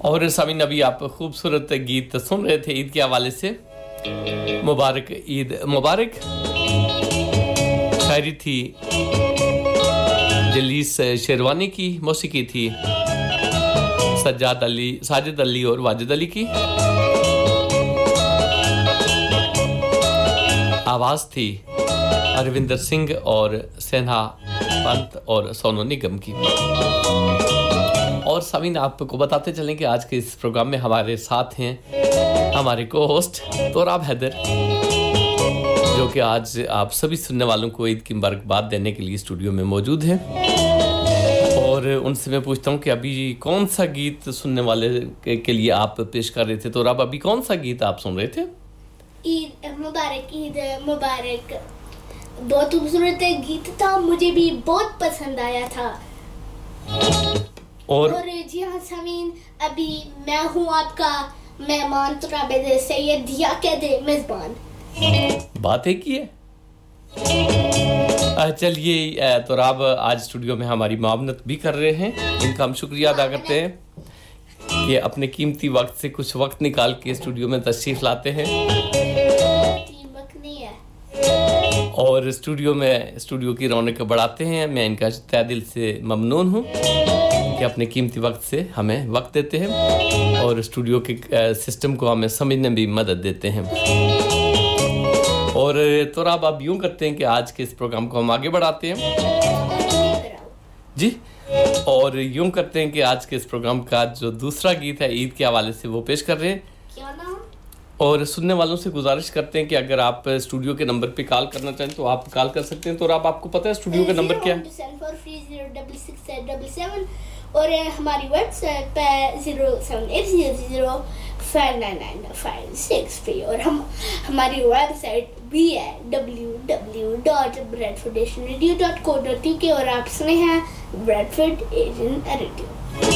और सामीन अभी आप खूबसूरत गीत सुन रहे थे ईद के हवाले से। मुबारक ईद मुबारक। शायरी थी जलीस शेरवानी की, मौसीकी थी साजिद अली और वाजिद अली की, आवाज़ थी अरविंदर सिंह और सेना पंत और सोनू निगम की। और सामीन आपको बताते चलें कि आज के इस प्रोग्राम में हमारे साथ हैं हमारे को होस्ट तोराब हैदर, जो कि आज आप सभी सुनने वालों को ईद की मुबारकबाद देने के लिए स्टूडियो में मौजूद है। और उनसे मैं पूछता हूं कि अभी कौन सा गीत सुनने वाले के लिए आप पेश कर रहे थे। तोराब, अभी कौन सा गीत आप सुन रहे थे? ईद मुबारक बहुत खूबसूरत गीत था, मुझे भी बहुत पसंद आया था। और जी हाँ सामीन, अभी मैं हूँ आपका मेहमान तोराब सैयद या कहते मेज़बान। बात है की है। चलिए तोराब आज स्टूडियो में हमारी मावनत भी कर रहे हैं, इनका हम शुक्रिया अदा करते हैं कि अपने कीमती वक्त से कुछ वक्त निकाल के स्टूडियो में तशरीफ लाते हैं और स्टूडियो की रौनक बढ़ाते हैं। मैं इनका तहे दिल से ममनून हूँ कि अपने कीमती वक्त से हमें वक्त देते हैं और स्टूडियो के सिस्टम को हमें समझने में भी मदद देते हैं। और तो अब यूँ करते हैं कि आज के इस प्रोग्राम को हम आगे बढ़ाते हैं जी, और यूँ करते हैं कि आज के इस प्रोग्राम का जो दूसरा गीत है ईद के हवाले से वो पेश कर रहे हैं। क्या नाम? और सुनने वालों से गुजारिश करते हैं कि अगर आप स्टूडियो के नंबर पे कॉल करना चाहें तो आप कॉल कर सकते हैं। तो आपको पता है स्टूडियो का नंबर क्या है? और हमारी वेबसाइट पे 07800599563 और हमारी वेबसाइट भी है www.bradfordationradio.co.uk और आप सुने हैं ब्रैडफोर्ड एशियन रेडियो।